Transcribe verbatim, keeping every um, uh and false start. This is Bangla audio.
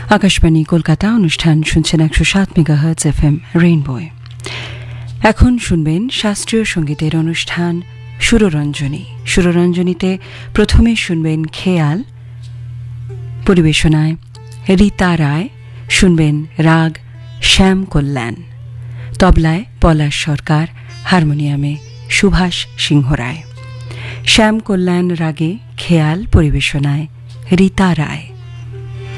আকাশবাণী কলকাতা অনুষ্ঠান শুনছেন একশো সাত মেগাহার্টজ এফ এম রেইনবোয়। এখন শুনবেন শাস্ত্রীয় সঙ্গীতের অনুষ্ঠান সুররঞ্জনী। সুররঞ্জনীতে প্রথমে শুনবেন খেয়াল, পরিবেশনায় রীতা রায়, শুনবেন রাগ শ্যাম কল্যাণ, তবলায় পলাশ সরকার, হারমোনিয়ামে সুভাষ সিংহ রায়। শ্যাম কল্যাণ রাগে খেয়াল, পরিবেশনায় রীতা রায়।